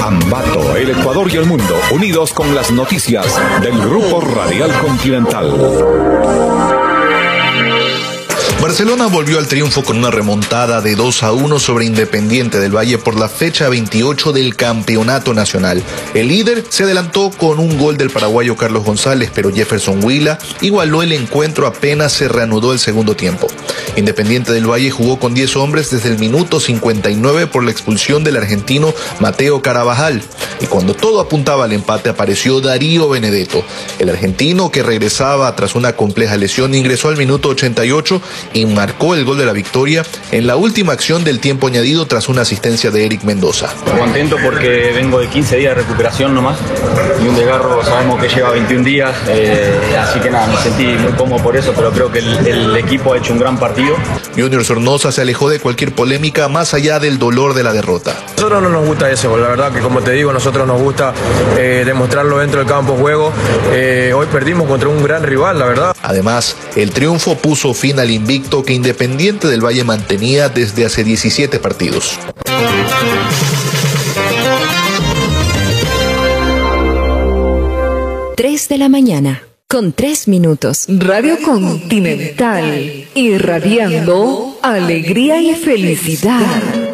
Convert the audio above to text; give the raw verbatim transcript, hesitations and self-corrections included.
Ambato, el Ecuador y el mundo, unidos con las noticias del Grupo Radial Continental. Barcelona volvió al triunfo con una remontada de dos a uno sobre Independiente del Valle por la fecha veintiocho del Campeonato Nacional. El líder se adelantó con un gol del paraguayo Carlos González, pero Jefferson Huila igualó el encuentro apenas se reanudó el segundo tiempo. Independiente del Valle jugó con diez hombres desde el minuto cincuenta y nueve por la expulsión del argentino Mateo Carabajal. Y cuando todo apuntaba al empate apareció Darío Benedetto. El argentino, que regresaba tras una compleja lesión, ingresó al minuto ochenta y ocho y marcó el gol de la victoria en la última acción del tiempo añadido tras una asistencia de Eric Mendoza. Contento porque vengo de quince días de recuperación nomás y un desgarro sabemos que lleva veintiún días, eh, así que nada, me sentí muy cómodo por eso, pero creo que el, el equipo ha hecho un gran partido. Junior Sornosa se alejó de cualquier polémica más allá del dolor de la derrota. A nosotros no nos gusta eso, la verdad que como te digo, a nosotros nos gusta eh, demostrarlo dentro del campo de juego. Eh, hoy perdimos contra un gran rival, la verdad. Además, el triunfo puso fin al invicto que Independiente del Valle mantenía desde hace diecisiete partidos. tres de la mañana, con tres minutos. Radio Continental, irradiando alegría y felicidad.